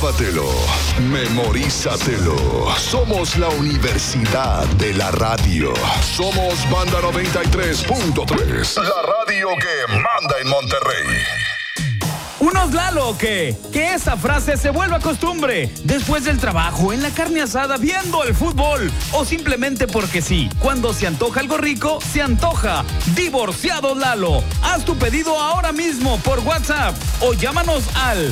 Grábatelo, memorízatelo. Somos la Universidad de la Radio. Somos Banda 93.3. La radio que manda en Monterrey. ¿Unos Lalo o qué? Que esa frase se vuelva costumbre. Después del trabajo, en la carne asada, viendo el fútbol. O simplemente porque sí. Cuando se antoja algo rico, se antoja. Divorciado Lalo. Haz tu pedido ahora mismo por WhatsApp. O llámanos al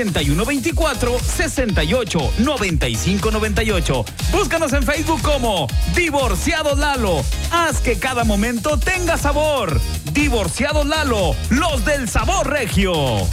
8124-689598. Búscanos en Facebook como Divorciado Lalo. Haz que cada momento tenga sabor. Divorciado Lalo. Los del sabor regio.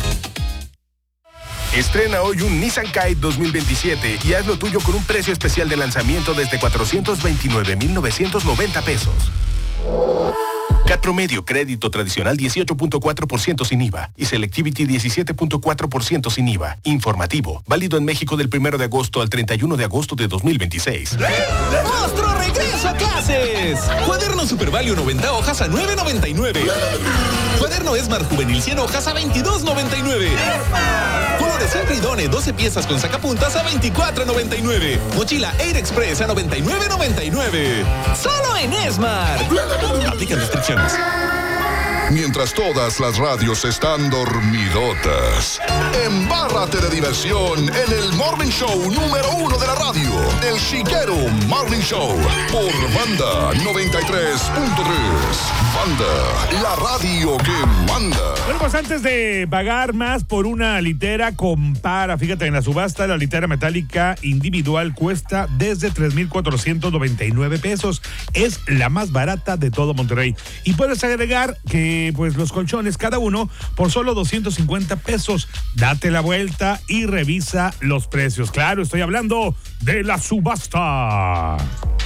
Estrena hoy un Nissan Kite 2027 y haz lo tuyo con un precio especial de lanzamiento desde 429,990 pesos. CAT promedio, crédito tradicional 18.4% sin IVA y Selectivity 17.4% sin IVA. Informativo, válido en México del 1 de agosto al 31 de agosto de 2026. ¡Monstruo regreso a clases! Cuaderno Super Value 90 hojas a $9.99. Cuaderno Esmar Juvenil 100 hojas a $22.99. Colores Simpridone 12 piezas con sacapuntas a $24.99. Mochila Air Express a $99.99. ¡Solo en Esmar! Aplican restricciones. Mientras todas las radios están dormidotas, embárrate de diversión en el Morning Show número 1 de la radio, El Chiquero Morning Show, por Banda 93.3. Banda, la radio que manda. Bueno, pues antes de pagar más por una litera, compara. Fíjate, en la subasta la litera metálica individual cuesta desde 3,499 pesos. Es la más barata de todo Monterrey. Y puedes agregar que pues los colchones, cada uno por solo 250 pesos. Date la vuelta y revisa los precios. Claro, estoy hablando de la subasta.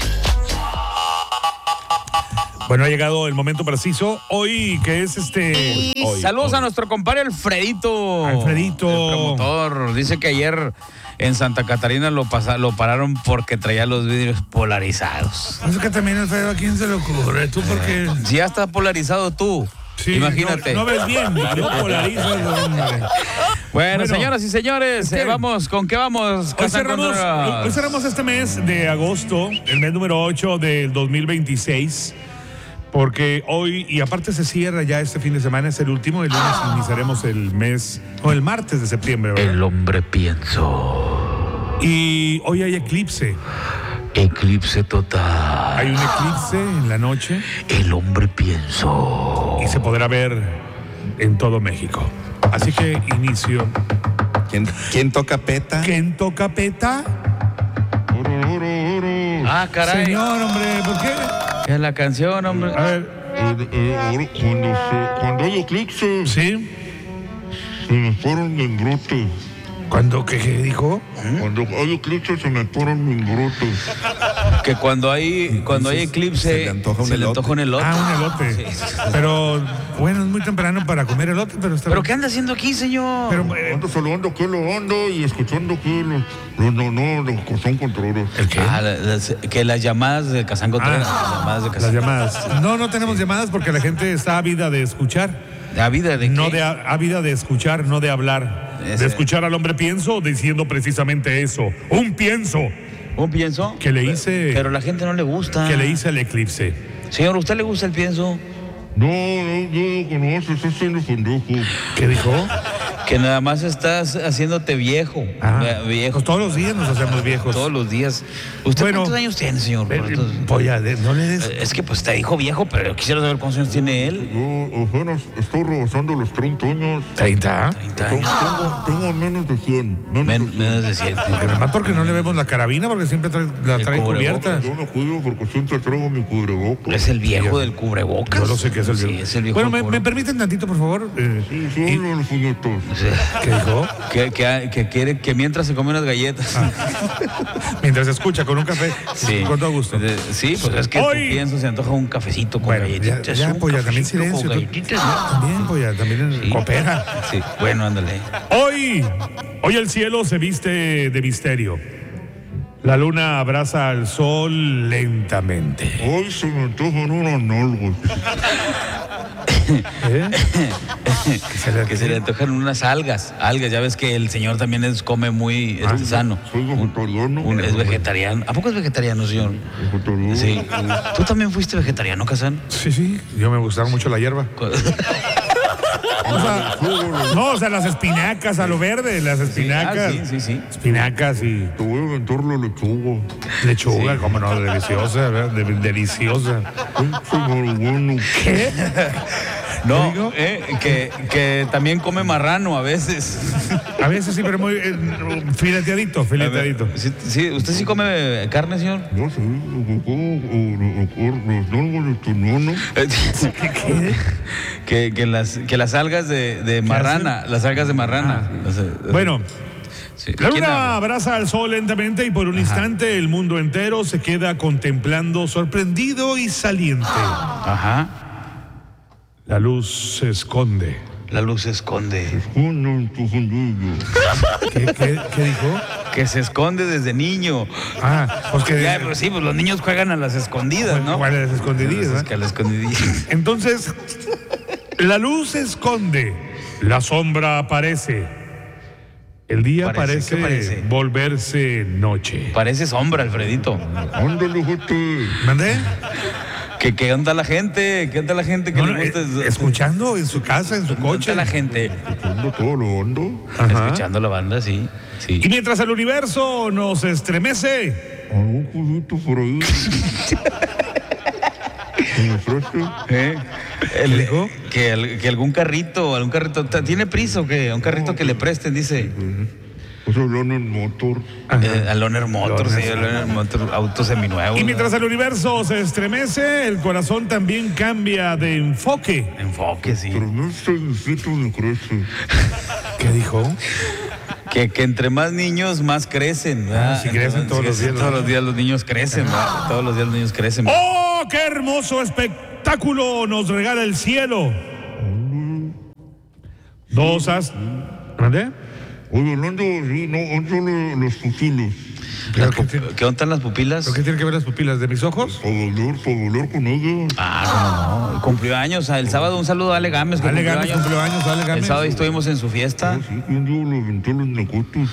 Bueno, ha llegado el momento preciso. Hoy, que es hoy, Saludos a nuestro compadre Alfredito. El promotor. Dice que ayer en Santa Catarina lo pararon porque traía los vidrios polarizados. Eso que también, Alfredo, ¿a quién se le ocurre? ¿Tú por qué? Si ya estás polarizado tú. Sí, imagínate. No ves bien, no polarizas, hombre. Bueno, señoras y señores, vamos, ¿con qué vamos? Hoy cerramos este mes de agosto, el mes número 8 del 2026. Porque hoy, y aparte se cierra ya este fin de semana, es el último, el lunes iniciaremos el mes, o el martes de septiembre, ¿verdad? El hombre pienso. Y hoy hay eclipse. Eclipse total. Hay un eclipse en la noche. El hombre pienso. Y se podrá ver en todo México. Así que inicio. ¿Quién toca peta? ¿Quién toca peta? Ah, caray. Señor, hombre, ¿por qué? Es la canción, hombre. A ver. Cuando hay eclipse, ¿Sí? se me ponen en brote. ¿Cuándo? ¿Qué dijo? Cuando hay eclipse, se me ponen en brote. Que cuando hay eclipse, se le antoja un elote. Ah, un elote. Sí. Pero, bueno, es muy temprano para comer elote, pero está ¿Pero bien. qué anda haciendo aquí, señor? Pero, Ando saludando aquí la banda y escuchando aquí los Cazán Contreras. ¿el qué? Que las llamadas de Cazán Contreras. Las llamadas. No tenemos llamadas porque la gente está ávida de escuchar. ¿Ávida de qué? Ávida de escuchar, no de hablar. De escuchar al hombre pienso diciendo precisamente eso. Un pienso. ¿Un pienso? Que le hice. Pero a la gente no le gusta. Que le hice el eclipse. Señor, ¿usted le gusta el pienso? No, yo no, se está haciendo pendejo. ¿Qué dijo? Que nada más estás haciéndote viejo. Viejo. Pues todos los días nos hacemos viejos. Todos los días. ¿Usted cuántos años tiene, señor? Pues ya, no le des. Es que pues te dijo viejo, pero quisiera saber cuántos años tiene él. Yo apenas estoy rebasando los 30 años. ¿30? 30 años. Tengo menos de 100. Menos de 100. Además porque no le vemos la carabina, porque siempre la trae cubierta. Yo me cuido porque siempre traigo mi cubrebocas. Es el viejo del cubrebocas. Yo lo sé que es el viejo. Sí, es el viejo. Bueno, ¿me permiten tantito, por favor? Sí, los puñetos. ¿Qué dijo? Que quiere que mientras se come unas galletas. Mientras escucha con un café. Sí. Con todo gusto. Sí, pues es que Hoy pienso, se antoja un cafecito con galletitas. Ya, pues ya, también silencio. También, pues ya, también coopera. Sí, bueno, ándale. Hoy el cielo se viste de misterio. La luna abraza al sol lentamente. Hoy se me antojan unos nalgos. Que se le antojan unas algas. Ya ves que el señor también come muy sano. Soy vegetariano. Es vegetariano. ¿A poco es vegetariano, señor? Vegetariano. Sí. ¿Tú también fuiste vegetariano, Kazán? Sí. Yo me gustaba mucho la hierba. O sea, las espinacas a lo verde, las espinacas. Sí. Espinacas y Te voy a aventar la lechuga. lechuga, como no, deliciosa, ¿verdad? Deliciosa. Bueno. ¿Qué? No, que también come marrano a veces. A veces sí, pero muy fileteadito. Sí, ¿usted sí come carne, señor? No sé, los nalgas de tu nono. Que las algas de marrana, las algas de marrana. Bueno, Sí. la ¿Quién luna habla? abraza al sol lentamente y por un instante el mundo entero se queda contemplando sorprendido y saliente. Ajá. La luz se esconde. La luz se esconde. Esconde en tu fundillo. ¿Qué dijo? Que se esconde desde niño. Pues que... Ya, pues sí, pues los niños juegan a las escondidas, ¿no? Igual a las escondidillas, Que a las escondidillas. Entonces, la luz se esconde, la sombra aparece. El día ¿Qué parece? volverse noche. Parece sombra, Alfredito. Ándale, jote. ¿Mandé? ¿Qué onda la gente? ¿Qué onda la gente que le gusta? Escuchando en su casa, en su coche. ¿Dónde está la gente? Escuchando todo lo hondo. Ajá. Escuchando la banda, sí. Y mientras el universo nos estremece, Un poquito por ahí. ¿Me ofrece? Que algún carrito, ¿tiene prisa o qué? Un carrito que le presten, dice. Pues hablan en motor. A Loner Motors, sí, a Loner Motors, auto seminuevo. y mientras el universo se estremece, el corazón también cambia de enfoque. Enfoque, sí. Pero no sé, hijito, me crece. ¿Qué dijo? Que entre más niños, más crecen, ¿verdad? Sí, crecen todos los días. Todos los días los niños crecen, ¿verdad? Todos los días los niños crecen. ¡Oh, qué hermoso espectáculo nos regala el cielo! Dos as... ¿Mande? Oye, hablando así, no, solo los pupilos. ¿Qué ondan las pupilas? ¿Pero qué tienen que ver las pupilas de mis ojos? Para hablar con ellas. Cómo no. Cumplió años. El sábado un saludo a Ale Gámez. Ale Gámez cumplió años, Ale Gámez. El sábado estuvimos en su fiesta. Sí, un día le aventé los nacotes.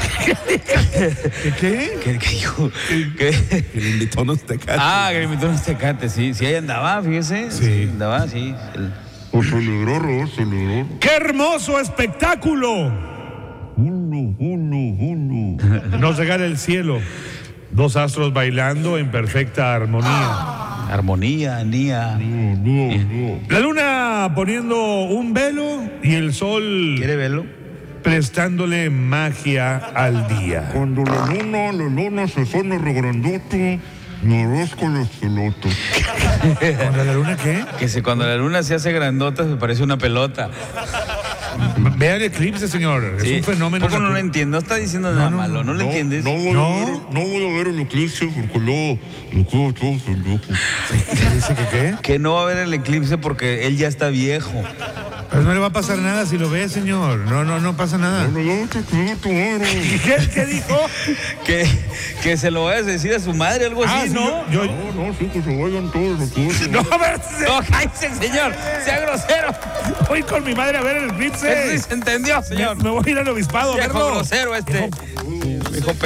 ¿Qué? ¿Qué dijo? Que le invitó a unos tecates. Que le invitó unos tecates, sí. Sí, ahí andaba, fíjese. Sí. Andaba, sí. Pues celebrar. ¡Qué hermoso espectáculo! Uno. Nos regala el cielo. Dos astros bailando en perfecta armonía. Armonía, Nia. No. La luna poniendo un velo y el sol ¿Quiere verlo? prestándole magia al día. Cuando la luna se pone regrandote, me rasco las pelotas. ¿Cuando la luna qué? Cuando la luna se hace grandota, se parece una pelota. Vea el eclipse, señor. Es un fenómeno. ¿Poco no lo entiendo? No está diciendo nada malo, ¿no lo entiendes? No voy a ver el eclipse porque luego me quedo todo pendejo. ¿Qué dice que qué? Que no va a haber el eclipse porque él ya está viejo. Pues no le va a pasar nada si lo ve, señor. No pasa nada. Bueno, ya te quedé tu madre. ¿Qué dijo? Que se lo vayas a decir a su madre, algo así, sí, ¿no? No, sí, que se vayan todos los cosas. No, a ver, No, cállese, señor. Sea grosero. voy con mi madre a ver el eclipse. Eso sí se entendió, señor. Me voy a ir al obispado a Viejo verlo. grosero este. Sí,